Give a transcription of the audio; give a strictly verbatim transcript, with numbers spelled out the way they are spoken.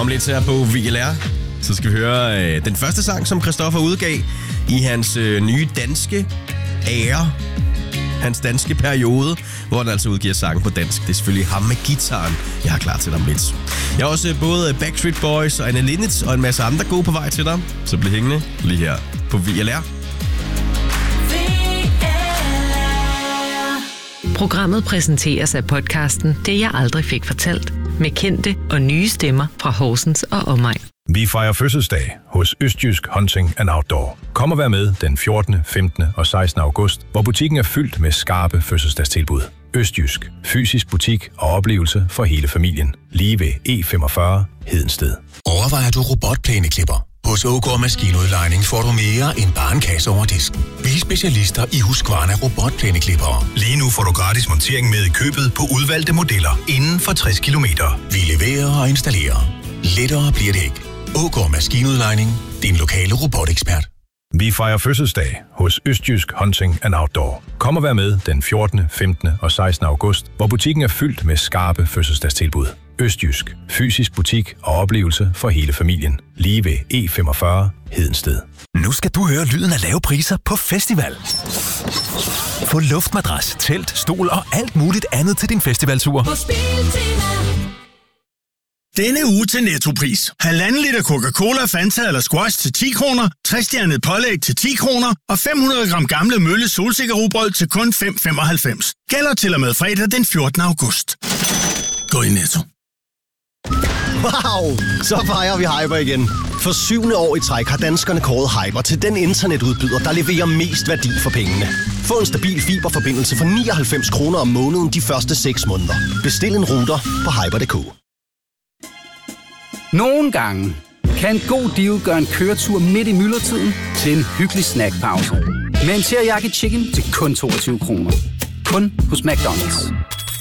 Om lidt her på V L R, så skal vi høre øh, den første sang, som Christoffer udgav i hans øh, nye danske ære. Hans danske periode, hvor han altså udgiver sange på dansk. Det er selvfølgelig ham med guitaren, jeg har klar til dig om lidt. Jeg har også både Backstreet Boys og Anne Linnet og en masse andre gode på vej til dig. Så bliv hængende lige her på V L R. Programmet præsenteres af podcasten Det jeg aldrig fik fortalt, med kendte og nye stemmer fra Horsens og omegn. Vi fejrer fødselsdag hos Østjysk Hunting and Outdoor. Kom og vær med den fjortende, femtende og sekstende august, hvor butikken er fyldt med skarpe fødselsdagstilbud. Østjysk. Fysisk butik og oplevelse for hele familien. Lige ved E femogfyrre Hedensted. Overvejer du robotplæneklipper? Hos Ågaard Maskinudlejning får du mere end bare en kasse over disken. Vi er specialister i Husqvarna robotplæneklippere. Lige nu får du gratis montering med i købet på udvalgte modeller inden for tres kilometer. Vi leverer og installerer. Lettere bliver det ikke. Ågaard Maskinudlejning. Din lokale robotekspert. Vi fejrer fødselsdag hos Østjysk Hunting and Outdoor. Kom og vær med den fjortende, femtende og sekstende august, hvor butikken er fyldt med skarpe fødselsdagstilbud. Østjysk. Fysisk butik og oplevelse for hele familien. Lige ved E femogfyrre Hedensted. Nu skal du høre lyden af lave priser på festival. Få luftmadras, telt, stol og alt muligt andet til din festivaltur. Denne uge til Nettopris. Halvanden liter Coca-Cola, Fanta eller Squash til ti kroner, tres-stjernet pålæg til ti kroner og fem hundrede gram gamle Mølle solsikkerrugbrød til kun fem femoghalvfems. Gælder til og med fredag den fjortende august. Gå i Netto. Wow! Så fejrer vi Hyper igen. For syvende år i træk har danskerne kåret Hyper til den internetudbyder, der leverer mest værdi for pengene. Få en stabil fiberforbindelse for nioghalvfems kroner om måneden de første seks måneder. Bestil en router på hyper punktum d k. Nogle gange kan en god deal gøre en køretur midt i myldretiden til en hyggelig snackpause. Med en teriyaki chicken til kun toogtyve kroner. Kun hos McDonald's.